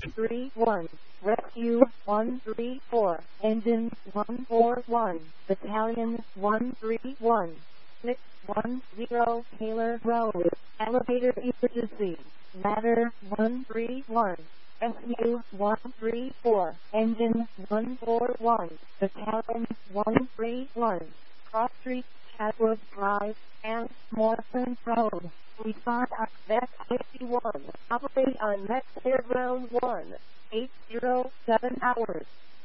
631, Rescue 134, Engine 141, Battalion 131, 610 Taylor Road, Elevator Emergency, Ladder 131, SU 134, Engine 141, Battalion 131, Cross Street, Chadwick Drive, and Morrison Road. Respond at Mech 51. Operate on Mech Fairground 1. 807 hours.